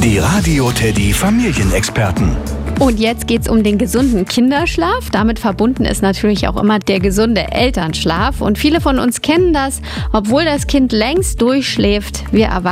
Die Radio Teddy Familienexperten. Und jetzt geht's um den gesunden Kinderschlaf. Damit verbunden ist natürlich auch immer der gesunde Elternschlaf. Und viele von uns kennen das, obwohl das Kind längst durchschläft. Wir